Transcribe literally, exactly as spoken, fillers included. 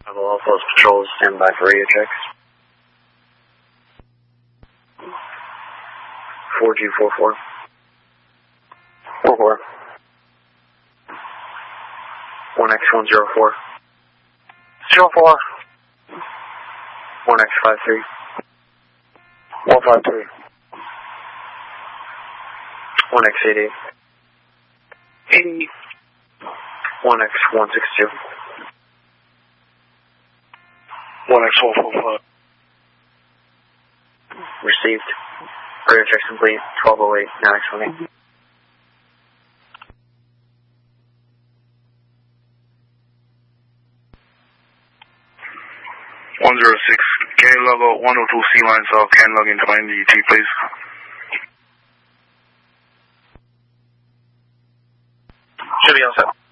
All Post patrols stand by for radio checks. four G four four. four four. one X one zero four. zero four. one X five three. one five three. one X eighty-eight. eighty. one X one six two. one X one four five. Received. Radio checks complete. twelve oh eight, nine X one eight. one zero six, can you log out one oh two C line south, can log into my N D T, please? Should be on set.